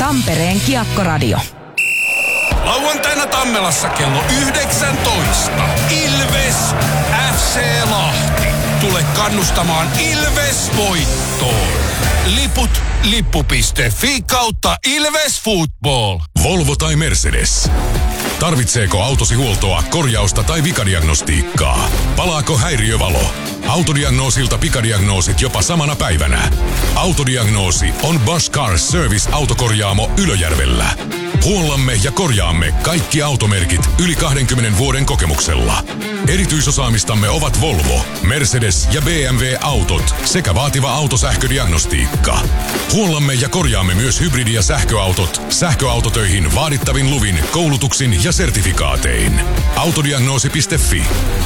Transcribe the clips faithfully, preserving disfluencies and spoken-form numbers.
Tampereen Kiekkoradio. Lauantaina Tammelassa kello yhdeksäntoista. Ilves F C Lahti. Tule kannustamaan Ilves voittoon. Liput lippu piste fi kautta Ilves Football. Volvo tai Mercedes. Tarvitseeko autosi huoltoa, korjausta tai vikadiagnostiikkaa? Palaako häiriövalo? Autodiagnoosilta pikadiagnoosit jopa samana päivänä. Autodiagnoosi on Bosch Car Service autokorjaamo Ylöjärvellä. Huollamme ja korjaamme kaikki automerkit yli kaksikymmentä vuoden kokemuksella. Erityisosaamistamme ovat Volvo, Mercedes ja B M W-autot sekä vaativa autosähködiagnostiikka. Huollamme ja korjaamme myös hybridi- ja sähköautot sähköautotöihin vaadittavin luvin, koulutuksin ja sertifikaatein. Autodiagnoosi piste fi.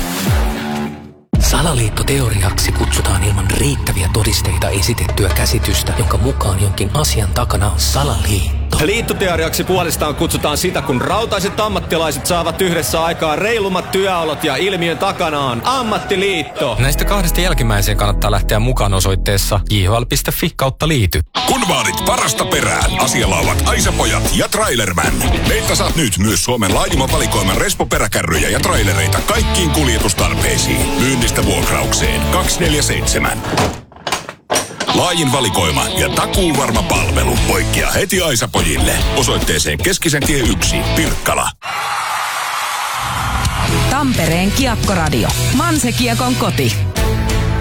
Salaliittoteoriaksi kutsutaan ilman riittäviä todisteita esitettyä käsitystä, jonka mukaan jonkin asian takana on salaliitto. Liittoteoriaksi puolestaan kutsutaan sitä, kun rautaiset ammattilaiset saavat yhdessä aikaa reilummat työolot ja ilmiön takana on ammattiliitto. Näistä kahdesta jälkimmäiseen kannattaa lähteä mukaan osoitteessa j h l piste f i kautta liity. Kun vaadit parasta perään, asialla ovat Aisapojat ja Trailerman. Meiltä saat nyt myös Suomen laajimman valikoiman Respo-peräkärryjä ja trailereita kaikkiin kuljetustarpeisiin. Myynnistä vuokraukseen kaksi neljä seitsemän. Laajin valikoima ja takuuvarma palvelu. Poikkea heti Aisapojille. Osoitteeseen Keskisen tie yksi, Pirkkala. Tampereen Kiekkoradio. Manse Kiekon koti.